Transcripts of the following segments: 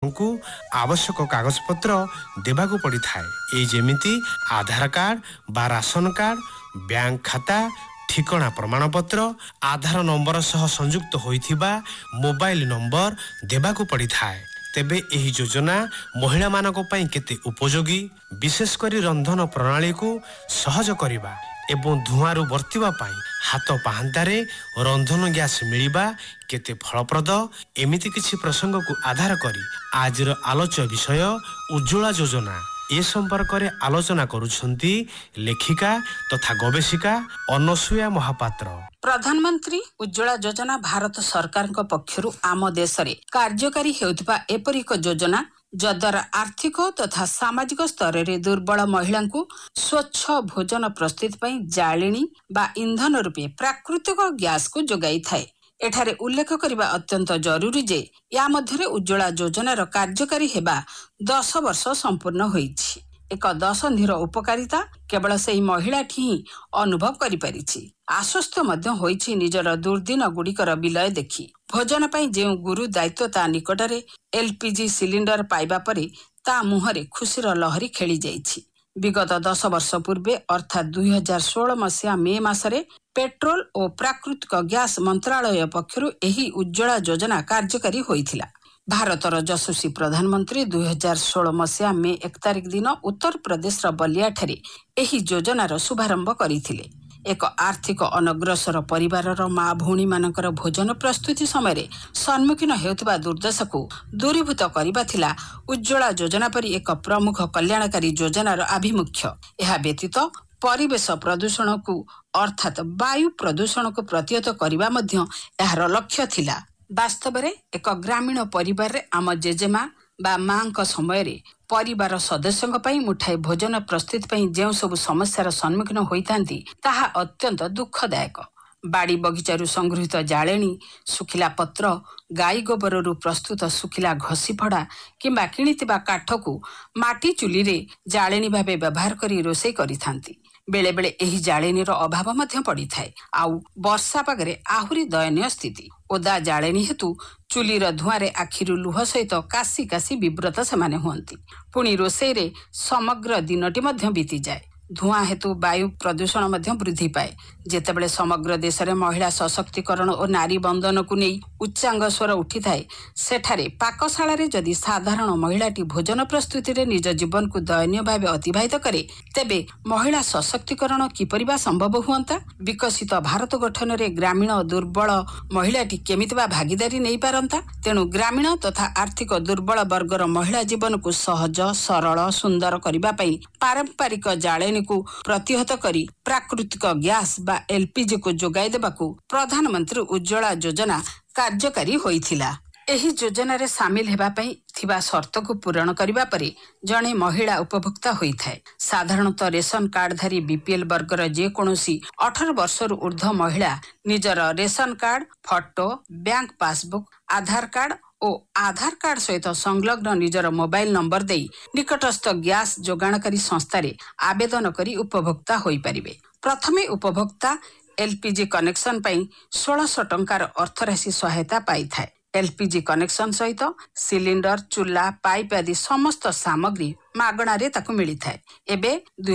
ଲୋକଙ୍କୁ ଆବଶ୍ୟକ କାଗଜପତ୍ର ଦେବାକୁ ପଡ଼ିଥାଏ। ଏଇ ଯେମିତି ଆଧାର କାର୍ଡ ବା ରାସନ କାର୍ଡ, ବ୍ୟାଙ୍କ ଖାତା, ଠିକଣା ପ୍ରମାଣପତ୍ର, ଆଧାର ନମ୍ବର ସହ ସଂଯୁକ୍ତ ହୋଇଥିବା ମୋବାଇଲ ନମ୍ବର ଦେବାକୁ ପଡ଼ିଥାଏ। ତେବେ ଏହି ଯୋଜନା ମହିଳାମାନଙ୍କ ପାଇଁ କେତେ ଉପଯୋଗୀ, ବିଶେଷ କରି ରନ୍ଧନ ପ୍ରଣାଳୀକୁ ସହଜ କରିବା ଏବଂ ଧୂଆଁରୁ ବର୍ତ୍ତିବା ପାଇଁ ହାତ ପାହାନ୍ତାରେ ରନ୍ଧନ ଗ୍ୟାସ୍ ମିଳିବା କେତେ ଫଳପ୍ରଦ, ଏମିତି କିଛି ପ୍ରସଙ୍ଗକୁ ଆଧାର କରି ଆଜିର ଆଲୋଚ୍ୟ ବିଷୟ ଉଜ୍ଜ୍ୱଳା ଯୋଜନା। ଏ ସମ୍ପର୍କରେ ଆଲୋଚନା କରୁଛନ୍ତି ଲେଖିକା ତଥା ଗବେଷିକା ଅନସୂୟା ମହାପାତ୍ର। ପ୍ରଧାନମନ୍ତ୍ରୀ ଉଜ୍ଜ୍ୱଳା ଯୋଜନା ଭାରତ ସରକାରଙ୍କ ପକ୍ଷରୁ ଆମ ଦେଶରେ କାର୍ଯ୍ୟକାରୀ ହେଉଥିବା ଏପରି ଏକ ଯୋଜନା ଯଦ୍ୱାରା ଆର୍ଥିକ ତଥା ସାମାଜିକ ସ୍ତରରେ ଦୁର୍ବଳ ମହିଳାଙ୍କୁ ସ୍ୱଚ୍ଛ ଭୋଜନ ପ୍ରସ୍ତୁତି ପାଇଁ ଜାଳେଣୀ ବା ଇନ୍ଧନ ରୂପେ ପ୍ରାକୃତିକ ଗ୍ୟାସକୁ ଯୋଗାଇଥାଏ। ଏଠାରେ ଉଲ୍ଲେଖ କରିବା ଅତ୍ୟନ୍ତ ଜରୁରୀ ଯେ ୟା ମଧ୍ୟରେ ଉଜ୍ଜ୍ୱଳା ଯୋଜନାର କାର୍ଯ୍ୟକାରୀ ହେବା 10 ବର୍ଷ ସମ୍ପୂର୍ଣ୍ଣ ହୋଇଛି। ଏକ ଦଶନ୍ଧିର ଉପକାରିତା କେବଳ ସେହି ମହିଳାଟି ହିଁ ଅନୁଭବ କରିପାରିଛି। ଆଶ୍ୱସ୍ତ ମଧ୍ୟ ହୋଇଛି ନିଜର ଦୁର୍ଦିନ ଗୁଡ଼ିକର ବିଲୟ ଦେଖି। ଭୋଜନ ପାଇଁ ଯେଉଁ ଗୁରୁ ଦାୟିତ୍ୱ ତା ନିକଟରେ LPG ସିଲିଣ୍ଡର ପାଇବା ପରେ ତା ମୁହଁରେ ଖୁସିର ଲହରୀ ଖେଳି ଯାଇଛି। ବିଗତ 10 ବର୍ଷ ପୂର୍ବେ ଅର୍ଥାତ୍ 2016 ମସିହା ମେ ମାସରେ ପେଟ୍ରୋଲ ଓ ପ୍ରାକୃତିକ ଗ୍ୟାସ ମନ୍ତ୍ରାଳୟ ପକ୍ଷରୁ ଏହି ଉଜ୍ଜ୍ୱଳା ଯୋଜନା କାର୍ଯ୍ୟକାରୀ ହୋଇଥିଲା। ଭାରତର ଯଶସ୍ୱୀ ପ୍ରଧାନମନ୍ତ୍ରୀ 2016 ମସିହା ମେ 1 ତାରିଖ ଦିନ ଉତ୍ତରପ୍ରଦେଶର ବଲିଆଠାରେ ଏହି ଯୋଜନାର ଶୁଭାରମ୍ଭ କରିଥିଲେ। ଏକ ଆର୍ଥିକ ଅନଗ୍ରସର ପରିବାରର ମା ଭଉଣୀମାନଙ୍କର ଭୋଜନ ପ୍ରସ୍ତୁତି ସମୟରେ ସମ୍ମୁଖୀନ ହେଉଥିବା ଦୁର୍ଦ୍ଦଶାକୁ ଦୂରୀଭୂତ କରିବା ଥିଲା ଉଜ୍ଜ୍ୱଳା ଯୋଜନା ପରି ଏକ ପ୍ରମୁଖ କଲ୍ୟାଣକାରୀ ଯୋଜନାର ଆଭିମୁଖ୍ୟ। ଏହା ବ୍ୟତୀତ ପରିବେଶ ପ୍ରଦୂଷଣକୁ ଅର୍ଥାତ୍ ବାୟୁ ପ୍ରଦୂଷଣକୁ ପ୍ରତିହତ କରିବା ମଧ୍ୟ ଏହାର ଲକ୍ଷ୍ୟ ଥିଲା। ବାସ୍ତବରେ ଏକ ଗ୍ରାମୀଣ ପରିବାରରେ ଆମ ଜେଜେମା ବା ମାଙ୍କ ସମୟରେ ପରିବାର ସଦସ୍ୟଙ୍କ ପାଇଁ ମୁଠାଏ ଭୋଜନ ପ୍ରସ୍ତୁତି ପାଇଁ ଯେଉଁ ସବୁ ସମସ୍ୟାର ସମ୍ମୁଖୀନ ହୋଇଥାନ୍ତି ତାହା ଅତ୍ୟନ୍ତ ଦୁଃଖଦାୟକ। ବାଡ଼ି ବଗିଚାରୁ ସଂଗୃହୀତ ଜାଳେଣୀ, ଶୁଖିଲା ପତ୍ର, ଗାଈ ଗୋବରରୁ ପ୍ରସ୍ତୁତ ଶୁଖିଲା ଘଷିଫଡ଼ା କିମ୍ବା କିଣିଥିବା କାଠକୁ ମାଟି ଚୁଲିରେ ଜାଳେଣୀ ଭାବେ ବ୍ୟବହାର କରି ରୋଷେଇ କରିଥାନ୍ତି। ବେଳେବେଳେ ଏହି ଜାଳେଣୀର ଅଭାବ ମଧ୍ୟ ପଡ଼ିଥାଏ। ଆଉ ବର୍ଷା ପାଗରେ ଆହୁରି ଦୟନୀୟ ସ୍ଥିତି। ଓଦା ଜାଳେଣୀ ହେତୁ ଚୁଲିର ଧୂଆଁରେ ଆଖିରୁ ଲୁହ ସହିତ କାଶି କାଶି ବିବ୍ରତ ସେମାନେ ହୁଅନ୍ତି। ପୁଣି ରୋଷେଇରେ ସମଗ୍ର ଦିନଟି ମଧ୍ୟ ବିତିଯାଏ। ଧୂଆଁ ହେତୁ ବାୟୁ ପ୍ରଦୂଷଣ ମଧ୍ୟ ବୃଦ୍ଧି ପାଏ। ଯେତେବେଳେ ସମଗ୍ର ଦେଶରେ ମହିଳା ସଶକ୍ତିକରଣ ଓ ନାରୀ ବନ୍ଦନକୁ ନେଇ ଉଚ୍ଚାଙ୍ଗ ସ୍ୱର ଉଠିଥାଏ, ସେଠାରେ ପାକଶାଳାରେ ଯଦି ସାଧାରଣ ମହିଳାଟି ଭୋଜନ ପ୍ରସ୍ତୁତିରେ ନିଜ ଜୀବନକୁ ଦୟନୀୟ ଭାବେ ଅତିବାହିତ କରେ, ତେବେ ମହିଳା ସଶକ୍ତିକରଣ କିପରି ବା ସମ୍ଭବ ହୁଅନ୍ତା? ବିକଶିତ ଭାରତ ଗଠନରେ ଗ୍ରାମୀଣ ଦୁର୍ବଳ ମହିଳାଟି କେମିତି ବା ଭାଗିଦାରୀ ନେଇପାରନ୍ତା? ତେଣୁ ଗ୍ରାମୀଣ ତଥା ଆର୍ଥିକ ଦୁର୍ବଳ ବର୍ଗର ମହିଳା ଜୀବନକୁ ସହଜ, ସରଳ, ସୁନ୍ଦର କରିବା ପାଇଁ ପାରମ୍ପରିକ ଜାଳେଣୀକୁ ପ୍ରତିହତ କରି ପ୍ରାକୃତିକ ଗ୍ୟାସ୍ ବା LPGକୁ ଯୋଗାଇ ଦେବାକୁ ପ୍ରଧାନମନ୍ତ୍ରୀ ଉଜ୍ଜ୍ୱଳା ଯୋଜନା କାର୍ଯ୍ୟକାରୀ ହୋଇଥିଲା। ଏହି ଯୋଜନାରେ ସାମିଲ ହେବା ପାଇଁ ଥିବା ସର୍ତ୍ତକୁ ପୂରଣ କରିବା ପରେ ଜଣେ ମହିଳା ଉପଭୋକ୍ତା ହୋଇଥାଏ। ସାଧାରଣତଃ ରେସନ କାର୍ଡଧାରୀ BPL ବର୍ଗର ଯେକୌଣସି 18 ବର୍ଷରୁ ଉର୍ଦ୍ଧ୍ୱ ମହିଳା ନିଜର ration card, photo, bank passbook, ଆଧାର କାର୍ଡ ଓ ଆଧାର କାର୍ଡ ସହିତ ସଂଲଗ୍ନ ନିଜର ମୋବାଇଲ ନମ୍ବର ଦେଇ ନିକଟସ୍ଥ ଗ୍ୟାସ୍ ଯୋଗାଣକାରୀ ସଂସ୍ଥାରେ ଆବେଦନ କରି ଉପଭୋକ୍ତା ହୋଇପାରିବେ। ପ୍ରଥମେ ଉପଭୋକ୍ତା LPG କନେକ୍ସନ ପାଇଁ 1600 ଟଙ୍କାର ଅର୍ଥରାଶି ସହାୟତା ପାଇଥାଏ। LPG କନେକ୍ସନ ସହିତ ସିଲିଣ୍ଡର, ଚୁଲା, ପାଇପ୍ ଆଦି ସମସ୍ତ ସାମଗ୍ରୀ ମାଗଣାରେ ତାକୁ ମିଳିଥାଏ। ଏବେ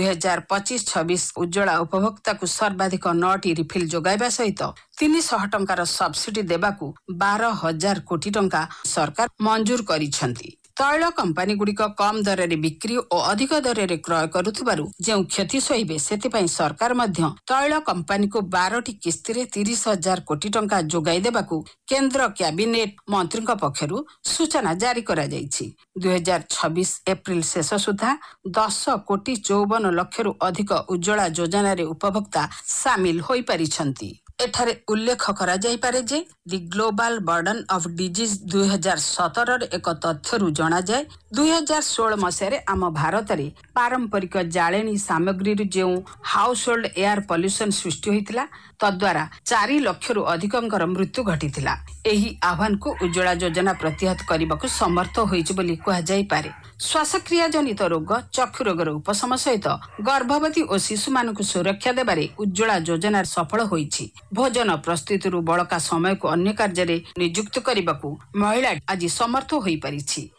2025-26 ଉଜ୍ଜ୍ୱଳା ଉପଭୋକ୍ତାକୁ ସର୍ବାଧିକ 9ଟି ରିଫିଲ୍ ଯୋଗାଇବା ସହିତ 300 ଟଙ୍କାର ସବସିଡି ଦେବାକୁ 12,000 କୋଟି ଟଙ୍କା ସରକାର ମଞ୍ଜୁର କରିଛନ୍ତି। ତୈଳ କମ୍ପାନୀଗୁଡ଼ିକ କମ୍ ଦରରେ ବିକ୍ରି ଓ ଅଧିକ ଦରରେ କ୍ରୟ କରୁଥିବାରୁ ଯେଉଁ କ୍ଷତି ସହିବେ, ସେଥିପାଇଁ ସରକାର ମଧ୍ୟ ତୈଳ କମ୍ପାନୀକୁ 12ଟି କିସ୍ତିରେ 30,000 କୋଟି ଟଙ୍କା ଯୋଗାଇ ଦେବାକୁ କେନ୍ଦ୍ର କ୍ୟାବିନେଟ୍ ମନ୍ତ୍ରୀଙ୍କ ପକ୍ଷରୁ ସୂଚନା ଜାରି କରାଯାଇଛି। 2026 ଏପ୍ରିଲ ଶେଷ ସୁଦ୍ଧା 10,54 ଲକ୍ଷରୁ ଅଧିକ ଉଜ୍ଜ୍ୱଳା ଯୋଜନାରେ ଉପଭୋକ୍ତା ସାମିଲ ହୋଇପାରିଛନ୍ତି। ଏଠାରେ ଉଲ୍ଲେଖ କରାଯାଇପାରେ ଯେ ଦି ଗ୍ଲୋବାଲ ବର୍ଡନ ଅଫ୍ ଡିଜିଜ୍ 2017ର ଏକ ତଥ୍ୟରୁ ଜଣାଯାଏ 2016 ମସିହାରେ ଆମ ଭାରତରେ ପାରମ୍ପରିକ ଜାଳେଣୀ ସାମଗ୍ରୀରୁ ଯେଉଁ ହାଉସ ହୋଲ୍ଡ ଏୟାର ପଲ୍ୟୁସନ ସୃଷ୍ଟି ହୋଇଥିଲା, ତଦ୍ୱାରା 4 ଲକ୍ଷରୁ ଅଧିକଙ୍କର ମୃତ୍ୟୁ ଘଟିଥିଲା। ଏହି ଆହ୍ୱାନକୁ ଉଜ୍ଜ୍ୱଳା ଯୋଜନା ପ୍ରତିହତ କରିବାକୁ ସମର୍ଥ ହୋଇଛି ବୋଲି କୁହାଯାଇପାରେ। ଶ୍ୱାସକ୍ରିୟା ଜନିତ ରୋଗ, ଚକ୍ଷୁ ରୋଗର ଉପଶମ ସହିତ ଗର୍ଭବତୀ ଓ ଶିଶୁମାନଙ୍କୁ ସୁରକ୍ଷା ଦେବାରେ ଉଜ୍ଜ୍ୱଳା ଯୋଜନା ସଫଳ ହୋଇଛି। ଭୋଜନ ପ୍ରସ୍ତୁତିରୁ ବଳକା ସମୟକୁ ଅନ୍ୟ କାର୍ଯ୍ୟରେ ନିଯୁକ୍ତ କରିବାକୁ ମହିଳା ଆଜି ସମର୍ଥ ହୋଇପାରିଛି।